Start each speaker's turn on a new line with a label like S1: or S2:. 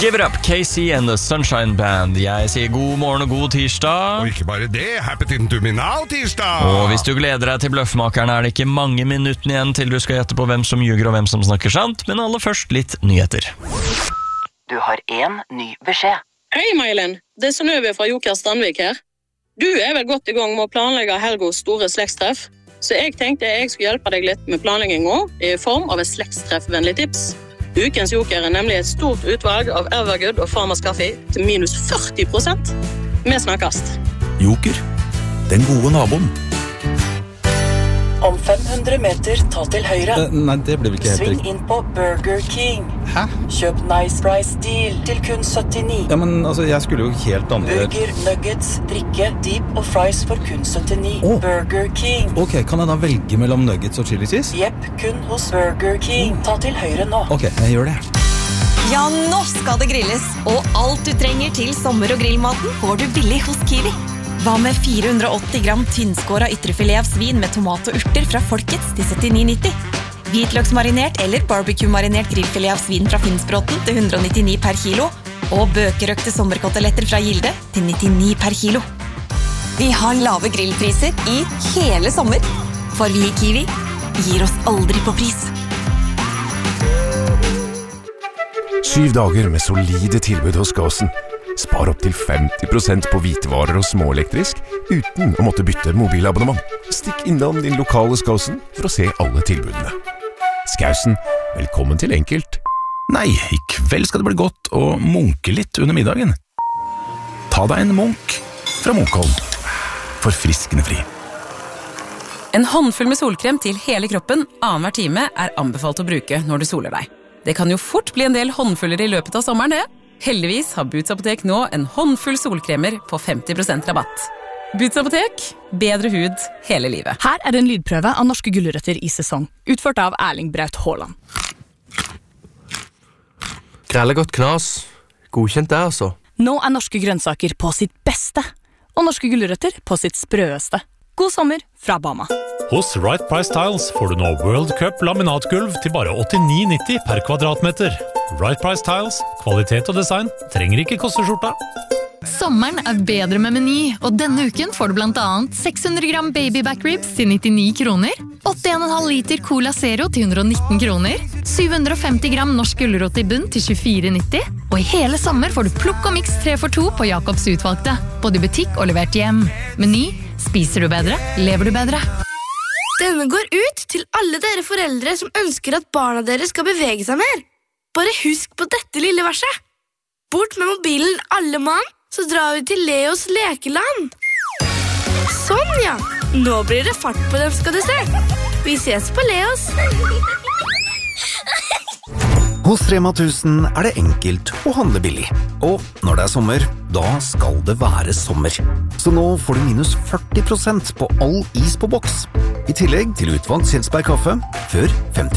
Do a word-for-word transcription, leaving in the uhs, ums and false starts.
S1: Give it up, Casey and the Sunshine Band. Jeg sier god morgen og god tirsdag.
S2: Og ikke bare det, happy to me now tirsdag.
S1: Og hvis du gleder deg til Bløffmakerne, er det ikke mange minuttene igjen til du skal gjette på hvem som ljuger og hvem som snakker sant, men aller først litt nyheter.
S3: Du har en ny beskjed.
S4: Hei, Mailen. Det er Synnøve fra Joker Standvik her. Du er vel godt i gang med å planlegge Helgos store slektstreff, så jeg tenkte jeg skulle hjelpe deg litt med planleggingen i form av et slektstreffvennlig tips. Ukens Joker er nemlig et stort utvalg av Evergood og Farmers Kaffe til minus førti prosent. Vi snakkes.
S5: Joker, den gode naboen.
S6: Om fem hundre meter, ta til høyre.
S5: Uh, nei, det ble vel ikke helt
S6: Sving
S5: riktig.
S6: inn på Burger King.
S5: Hæ?
S6: Kjøp Nice Price Deal til kun syttini.
S5: Ja, men altså, jeg skulle jo helt andre...
S6: Burger, nuggets, drikke, deep og fries for kun syttini.
S5: Åh.
S6: Burger King.
S5: Ok, kan jeg da velge mellom nuggets og chili cheese?
S6: Jepp, kun hos Burger King. Ta til høyre nå.
S5: Ok, jeg gjør det.
S7: Ja, nå skal det grilles, og alt du trenger til sommer- og grillmaten får du billig hos Kiwi. Hva med fire hundre og åtti gram tynnskåret ytrefilet av svin med tomat og urter fra Folkets til syttini nitti? Hvitløksmarinert eller barbecue-marinert grillfilet av svin fra Finnsbråten til hundre og nittini per kilo, og bøkerøkte sommerkoteletter fra Gilde til nittini per kilo. Vi har lave grillpriser i hele sommer, for vi i Kiwi gir oss aldri på pris.
S8: Syv dager med solide tilbud hos Gåsen. Spar opp til femti prosent på hvitevarer og småelektrisk uten å måtte bytte mobilabonnement. Stikk innom din lokale Skåsen for å se alle tilbudene. Skausen, velkommen til enkelt.
S5: Nei, i kveld skal det bli godt å munke litt under middagen. Ta deg en munk fra Munkholm. Forfriskende fri.
S9: En håndfull med solkrem til hele kroppen annenhver time er anbefalt å bruke når du soler deg. Det kan jo fort bli en del håndfuller i løpet av sommeren, det. Heldigvis har Boots Apotek nå en håndfull solkremer på femti prosent rabatt. Boots Apotek, bedre hud hele livet.
S10: Her er en lydprøve av norske gulrøtter i sesong, utført av Erling Braut Haaland.
S11: Grelle godt knas. Godkjent det, altså.
S10: Nå er norske grønnsaker på sitt beste, og norske gulrøtter på sitt sprøeste. God sommer fra Bama.
S12: Hos Right Price Tiles får du nå World Cup laminatgulv til bare åttini nitti per kvadratmeter. Right Price Tiles, kvalitet og design, trenger ikke koste skjorta.
S13: Sommeren er bedre med Meny, og denne uken får du blant annet seks hundre gram baby back ribs til nittini kroner, åtte komma fem liter Cola Zero til hundre og nitten kroner, syv hundre og femti gram norsk gulrot i bunn til tjuefire nitti, og i hele sommer får du plukk og mix tre for to på Jacobs utvalgte, både i butikk og levert hjem. Meny, spiser du bedre, lever du bedre.
S14: Denne går ut til alle dere foreldre som ønsker at barna deres skal bevege seg mer. Bare husk på dette lille verset. Bort med mobilen alle mann, så drar vi til Leos lekeland. Sånn, ja. Nå blir det fart på dem, skal du se. Vi ses på Leos.
S15: Hos Rema tusen er det enkelt å handle billig. Og når det er sommer, da skal det være sommer. Så nå får du minus førti prosent på all is på boks. I tillegg til utvalgt Kjelsberg kaffe, før femti